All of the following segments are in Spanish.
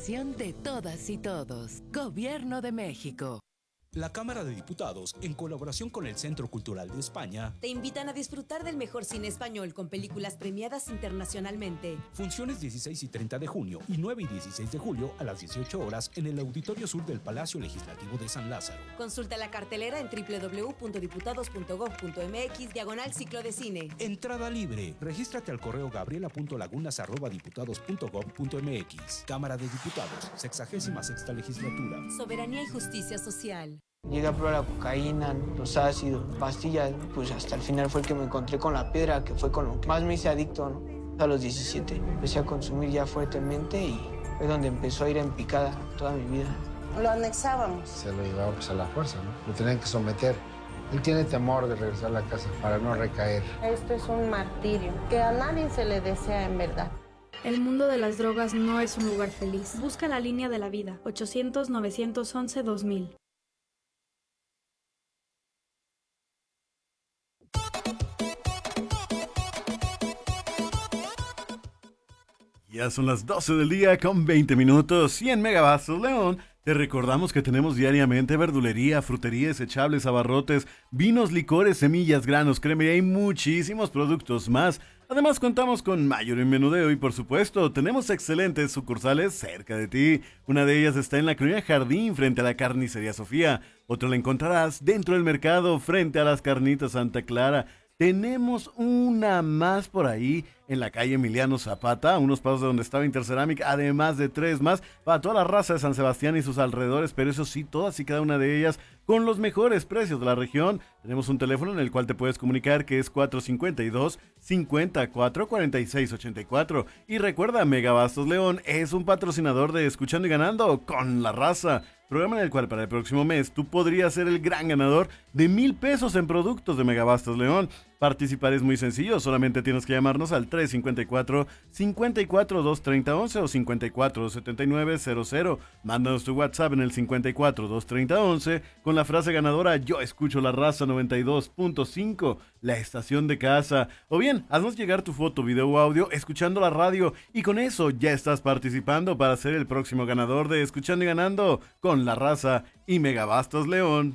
elección de todas y todos. Gobierno de México. La Cámara de Diputados, en colaboración con el Centro Cultural de España, te invitan a disfrutar del mejor cine español con películas premiadas internacionalmente. Funciones 16 y 30 de junio y 9 y 16 de julio a las 18 horas en el Auditorio Sur del Palacio Legislativo de San Lázaro. Consulta la cartelera en www.diputados.gov.mx/ciclo de cine. Entrada libre. Regístrate al correo gabriela.lagunas@diputados.gov.mx. Cámara de Diputados, 66ª legislatura. Soberanía y justicia social. Llegué a probar la cocaína, los ácidos, pastillas, pues hasta el final fue el que me encontré con la piedra, que fue con lo que más me hice adicto, ¿no? A los 17 empecé a consumir ya fuertemente y fue donde empezó a ir en picada toda mi vida. Lo anexábamos. Se lo llevaba pues a la fuerza, ¿no? Lo tenían que someter. Él tiene temor de regresar a la casa para no recaer. Esto es un martirio que a nadie se le desea en verdad. El mundo de las drogas no es un lugar feliz. Busca la línea de la vida, 800-911-2000. Ya son las 12 del día con 20 minutos, 100 megavasos, León. Te recordamos que tenemos diariamente verdulería, frutería, desechables, abarrotes, vinos, licores, semillas, granos, cremería y muchísimos productos más. Además contamos con mayor en menudeo y por supuesto tenemos excelentes sucursales cerca de ti. Una de ellas está en la colonia Jardín frente a la carnicería Sofía. Otra la encontrarás dentro del mercado frente a las carnitas Santa Clara. Tenemos una más por ahí en la calle Emiliano Zapata, a unos pasos de donde estaba Interceramic, además de 3 más para toda la raza de San Sebastián y sus alrededores, pero eso sí, todas y cada una de ellas con los mejores precios de la región. Tenemos un teléfono en el cual te puedes comunicar que es 452-54-4684. Y recuerda, Megabastos León es un patrocinador de Escuchando y Ganando con la raza. Programa en el cual para el próximo mes tú podrías ser el gran ganador de 1,000 pesos en productos de Megabastos León. Participar es muy sencillo, solamente tienes que llamarnos al 354-54-230-11 o 54-7900. Mándanos tu WhatsApp en el 54-230-11 con la frase ganadora "Yo escucho la raza 92.5, la estación de casa". O bien, haznos llegar tu foto, video o audio escuchando la radio y con eso ya estás participando para ser el próximo ganador de Escuchando y Ganando con la raza y Megabastos León.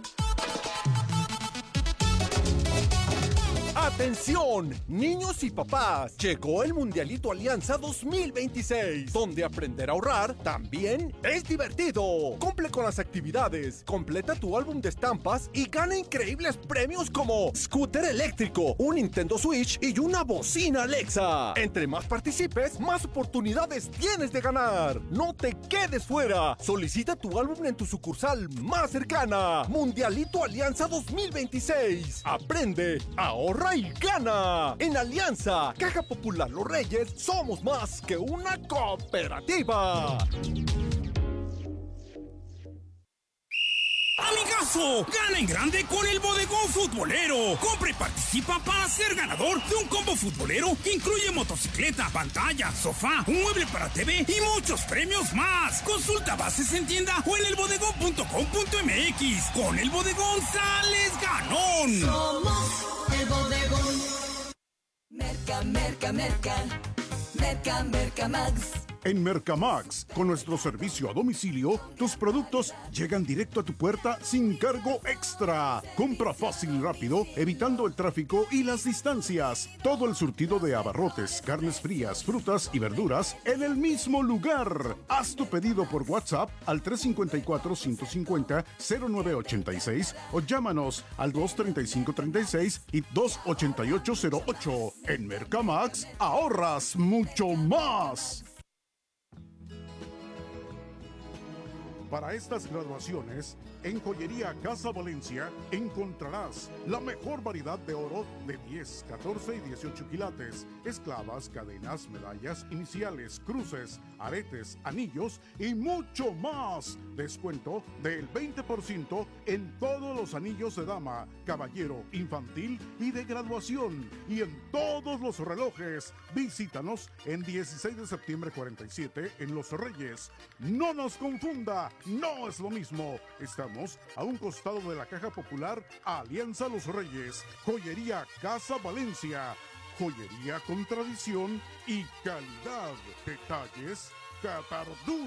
¡Atención, niños y papás! Llegó el Mundialito Alianza 2026, donde aprender a ahorrar también es divertido. Cumple con las actividades, completa tu álbum de estampas y gana increíbles premios como scooter eléctrico, un Nintendo Switch y una bocina Alexa. Entre más participes, más oportunidades tienes de ganar. No te quedes fuera. Solicita tu álbum en tu sucursal más cercana. Mundialito Alianza 2026. Aprende, ahorra y gana. En Alianza, Caja Popular Los Reyes, somos más que una cooperativa. ¡Amigazo! ¡Gana en grande con el Bodegón Futbolero! Compra y participa para ser ganador de un combo futbolero que incluye motocicleta, pantalla, sofá, un mueble para TV y muchos premios más. Consulta bases en tienda o en elbodegón.com.mx. Con el Bodegón sales ganón. Somos el Bodegón. Merca, merca, merca. Merca, merca, Max. En Mercamax, con nuestro servicio a domicilio, tus productos llegan directo a tu puerta sin cargo extra. Compra fácil y rápido, evitando el tráfico y las distancias. Todo el surtido de abarrotes, carnes frías, frutas y verduras en el mismo lugar. Haz tu pedido por WhatsApp al 354-150-0986 o llámanos al 235-36 y 288-08. En Mercamax, ahorras mucho más. Para estas graduaciones, en Joyería Casa Valencia encontrarás la mejor variedad de oro de 10, 14 y 18 quilates, esclavas, cadenas, medallas, iniciales, cruces, aretes, anillos y mucho más. Descuento del 20% en todos los anillos de dama, caballero, infantil y de graduación. Y en todos los relojes. Visítanos en 16 de septiembre 47 en Los Reyes. No nos confunda, no es lo mismo. Estamos a un costado de la Caja Popular Alianza Los Reyes. Joyería Casa Valencia. Joyería con tradición y calidad. Detalles Catardú.